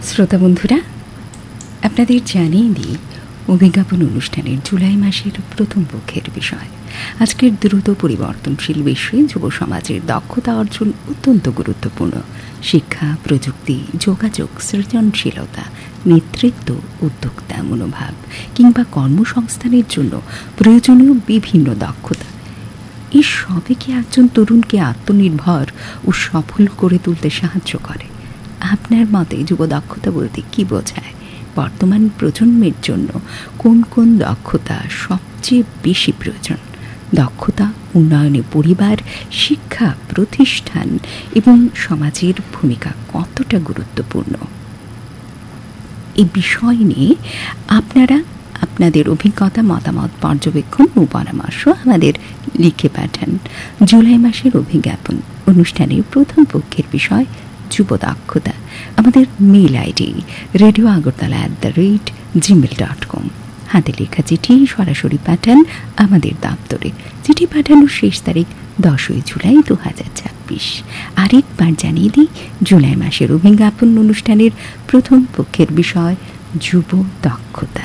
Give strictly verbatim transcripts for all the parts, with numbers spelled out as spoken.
শ্রোতা বন্ধুরা, আপনাদের জানিয়ে দিই অভিজ্ঞাপন অনুষ্ঠানের জুলাই মাসের প্রথম পক্ষের বিষয়। আজকের দ্রুত পরিবর্তনশীল বিশ্বে যুব সমাজের দক্ষতা অর্জন অত্যন্ত গুরুত্বপূর্ণ। শিক্ষা, প্রযুক্তি, যোগাযোগ, সৃজনশীলতা, নেতৃত্ব, উদ্যোক্তা মনোভাব কিংবা কর্মসংস্থানের জন্য প্রয়োজনীয় বিভিন্ন দক্ষতা, এই সবই কি একজন তরুণকে আত্মনির্ভর ও সফল করে তুলতে সাহায্য করে? আপনার মতে যুব দক্ষতা বলতে কি বোঝায়? বর্তমান প্রজন্মের জন্য কোন কোন দক্ষতা সবচেয়ে বেশি প্রয়োজন? দক্ষতা উন্নয়নে পরিবার, শিক্ষা প্রতিষ্ঠান এবং সমাজের ভূমিকা কতটা গুরুত্বপূর্ণ? এই বিষয় নিয়ে আপনারা আপনাদের অভিজ্ঞতা, মতামত, পর্যবেক্ষণ ও পরামর্শ আমাদের লিখে পাঠান। জুলাই মাসের অভিজ্ঞাপন অনুষ্ঠানের প্রথম পক্ষের বিষয় যুব দক্ষতা। আমাদের mail ID radio Agartala at the rate Gmail dot com. হাতে লেখা চিঠি সরাসরি পাঠান আমাদের দপ্তরে। চিঠি পাঠানোর শেষ তারিখ দশই জুলাই দু হাজার ছাব্বিশ। আরেকবার জানিয়ে দিই, জুলাই মাসের অভিজ্ঞাপন অনুষ্ঠানের প্রথম পক্ষের বিষয় যুব দক্ষতা।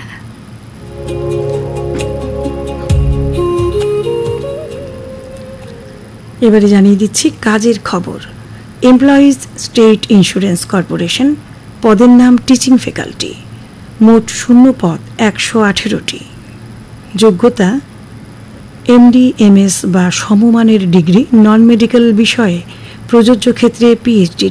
এবারে জানিয়ে দিচ্ছি কাজের খবর। এমপ্লয়িজ স্টেট ইন্স্যুরেন্স কর্পোরেশন, পদের নাম টিচিং ফ্যাকাল্টি, মোট শূন্য পদ একশো আঠেরোটি। যোগ্যতা এমডি, এমএস বা সমমানের ডিগ্রি, নন মেডিকেল বিষয়ে প্রযোজ্য ক্ষেত্রে পিএইচডি